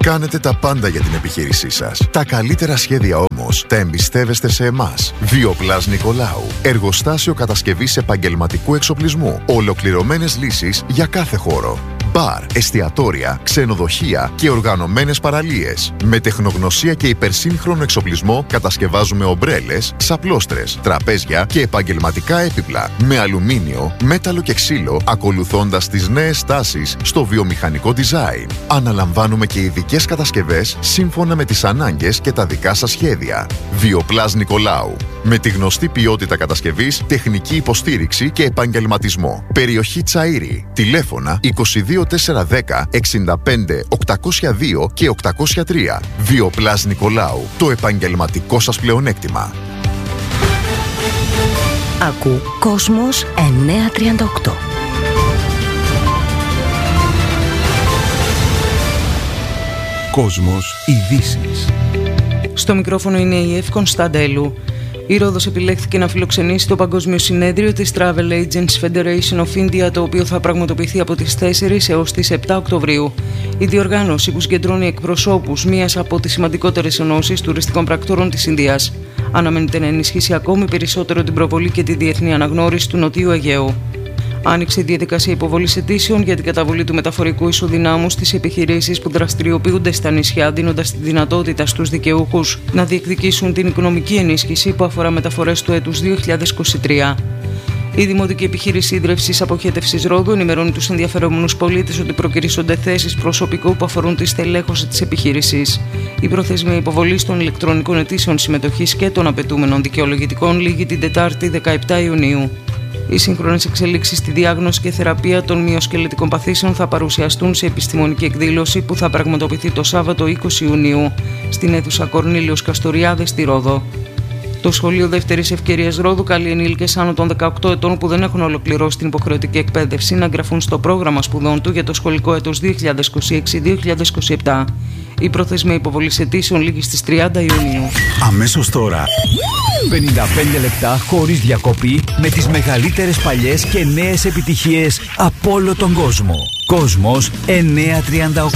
Κάνετε τα πάντα για την επιχείρησή σας. Τα καλύτερα σχέδια όμως τα εμπιστεύεστε σε εμάς. Βιοπλάς Νικολάου. Εργοστάσιο κατασκευής επαγγελματικού εξοπλισμού. Ολοκληρωμένες λύσεις για κάθε χώρο. Μπαρ, εστιατόρια, ξενοδοχεία και οργανωμένες παραλίες. Με τεχνογνωσία και υπερσύγχρονο εξοπλισμό κατασκευάζουμε ομπρέλες, ξαπλώστρες, τραπέζια και επαγγελματικά έπιπλα. Με αλουμίνιο, μέταλλο και ξύλο, ακολουθώντας τις νέες τάσεις στο βιομηχανικό design. Αναλαμβάνουμε και ειδικές κατασκευές σύμφωνα με τις ανάγκες και τα δικά σας σχέδια. Βιοπλάς Νικολάου. Με τη γνωστή ποιότητα κατασκευής, τεχνική υποστήριξη και επαγγελματισμό. Περιοχή Τσαΐρη. Τηλέφωνα 22410 65 802 και 803. Βιοπλάς Νικολάου. Το επαγγελματικό σας πλεονέκτημα. Ακού Κόσμος 938. Κόσμος ειδήσεις. Στο μικρόφωνο είναι η Εύη Κωνσταντέλου. Η Ρόδος επιλέχθηκε να φιλοξενήσει το Παγκόσμιο Συνέδριο της Travel Agents Federation of India, το οποίο θα πραγματοποιηθεί από τις 4 έως τις 7 Οκτωβρίου. Η διοργάνωση, που συγκεντρώνει εκπροσώπους μίας από τις σημαντικότερες ενώσεις τουριστικών πρακτόρων της Ινδίας, αναμένεται να ενισχύσει ακόμη περισσότερο την προβολή και τη διεθνή αναγνώριση του Νοτιού Αιγαίου. Άνοιξε η διαδικασία υποβολής αιτήσεων για την καταβολή του μεταφορικού ισοδυνάμου στις επιχειρήσεις που δραστηριοποιούνται στα νησιά, δίνοντας τη δυνατότητα στους δικαιούχους να διεκδικήσουν την οικονομική ενίσχυση που αφορά μεταφορές του έτους 2023. Η Δημοτική Επιχείρηση Ίδρευσης Αποχέτευσης Ρόδου ενημερώνει τους ενδιαφερόμενους πολίτες ότι προκυρήσονται θέσεις προσωπικού που αφορούν τη στελέχωση της επιχείρησης. Η προθεσμία υποβολής των ηλεκτρονικών αιτήσεων συμμετοχής και των απαιτούμενων δικαιολογητικών λήγει την Τετάρτη 17 Ιουνίου. Οι σύγχρονες εξελίξεις στη διάγνωση και θεραπεία των μυοσκελετικών παθήσεων θα παρουσιαστούν σε επιστημονική εκδήλωση που θα πραγματοποιηθεί το Σάββατο 20 Ιουνίου στην αίθουσα Κορνήλιος Καστοριάδες στη Ρόδο. Το Σχολείο Δεύτερης Ευκαιρίας Ρόδου καλεί ενήλικες άνω των 18 ετών που δεν έχουν ολοκληρώσει την υποχρεωτική εκπαίδευση να εγγραφούν στο πρόγραμμα σπουδών του για το σχολικό έτος 2026-2027. Η προθεσμία υποβολής αιτήσεων λήγει στις 30 Ιουνίου. Αμέσως τώρα, 55 λεπτά χωρίς διακοπή με τις μεγαλύτερες παλιές και νέες επιτυχίες από όλο τον κόσμο. Κόσμος 938.